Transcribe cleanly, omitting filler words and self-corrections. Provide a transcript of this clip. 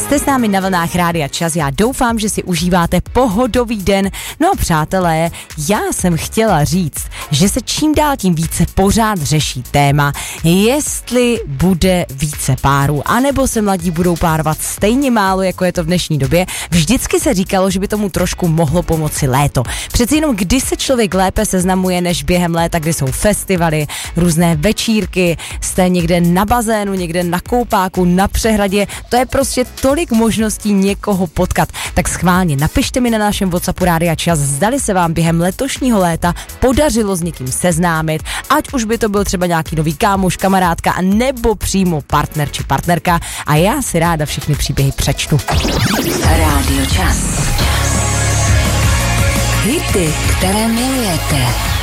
Jste s námi na vlnách Rádia Čas, já doufám, že si užíváte pohodový den. No a přátelé, já jsem chtěla říct, že se čím dál tím více pořád řeší téma, jestli bude více párů, anebo se mladí budou párovat stejně málo, jako je to v dnešní době. Vždycky se říkalo, že by tomu trošku mohlo pomoci léto. Přeci jenom kdy se člověk lépe seznamuje než během léta, kdy jsou festivaly, různé večírky, jste někde na bazénu, někde na koupáku, na přehradě, to je prostě tolik možností někoho potkat. Tak schválně napište mi na našem WhatsAppu Rádia Čas, zdali se vám během letošního léta podařilo s někým seznámit, ať už by to byl třeba nějaký nový kámoš, kamarádka, nebo přímo partner či partnerka, a já si ráda všechny příběhy přečtu. Rádio Čas. Hity, které milujete.